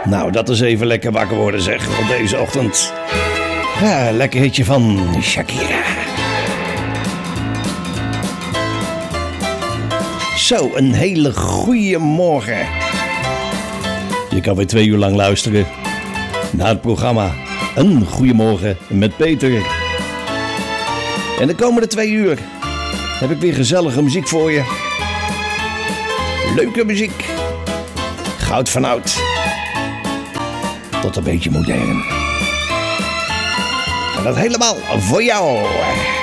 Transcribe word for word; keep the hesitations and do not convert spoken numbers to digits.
Nou, dat is even lekker wakker worden zeg, op deze ochtend. Ja, lekker hitje van Shakira. Zo, een hele goede morgen. Je kan weer twee uur lang luisteren naar het programma Een Goeiemorgen met Peter. En de komende twee uur heb ik weer gezellige muziek voor je. Leuke muziek. Goud van oud. Tot een beetje modern. En dat helemaal voor jou.